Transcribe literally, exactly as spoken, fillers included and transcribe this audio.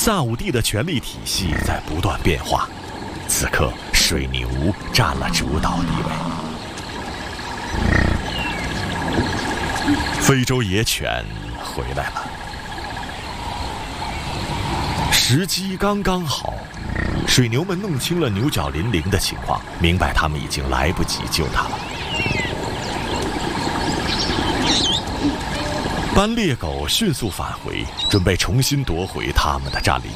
萨武帝的权力体系在不断变化，此刻水牛占了主导地位。非洲野犬回来了，时机刚刚好。水牛们弄清了牛角林铃的情况，明白他们已经来不及救它了。斑鬣狗迅速返回，准备重新夺回他们的占领